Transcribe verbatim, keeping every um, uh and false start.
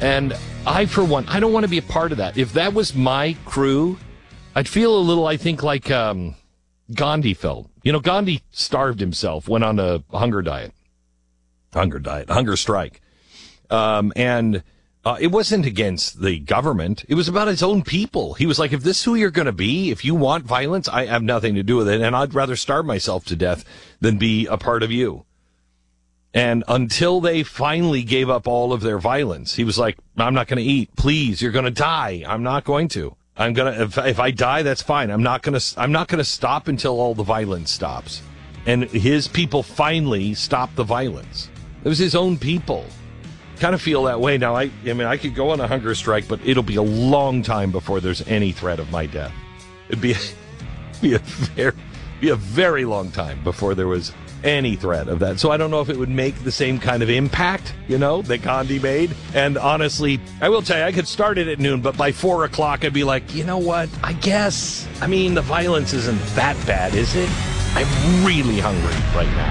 And I, for one, I don't want to be a part of that. If that was my crew, I'd feel a little, I think, like um, Gandhi felt. You know, Gandhi starved himself, went on a hunger diet. Hunger diet, hunger strike. Um, and uh, it wasn't against the government. It was about his own people. He was like, if this is who you're going to be, if you want violence, I have nothing to do with it. And I'd rather starve myself to death than be a part of you. And until they finally gave up all of their violence, he was like, I'm not going to eat. Please, you're going to die. I'm not going to. I'm going to, if, if I die, that's fine. I'm not going to, I'm not going to stop until all the violence stops. And his people finally stopped the violence. It was his own people. Kind of feel that way now. I, I mean, I could go on a hunger strike, but it'll be a long time before there's any threat of my death. It'd be, be a very, be a very long time before there was any threat of that. So I don't know if it would make the same kind of impact, you know, that Gandhi made. And honestly, I will tell you, I could start it at noon, but by four o'clock, I'd be like, you know what? I guess, I mean, the violence isn't that bad, is it? I'm really hungry right now.